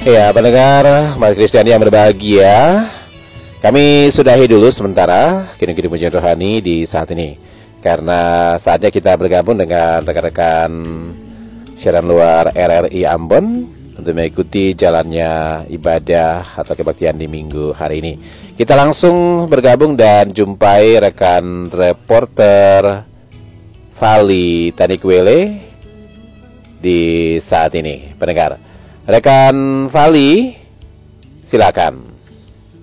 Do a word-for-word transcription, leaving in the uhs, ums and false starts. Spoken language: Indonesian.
Ya, pendengar Mari Kristiani yang berbahagia, kami sudahi dulu sementara Kini-kini pujian rohani di saat ini, karena saatnya kita bergabung dengan rekan-rekan siaran luar R R I Ambon untuk mengikuti jalannya ibadah atau kebaktian di minggu hari ini. Kita langsung bergabung dan jumpai rekan reporter Vali Tanikwele di saat ini. Pendengar, rekan Vali, silakan.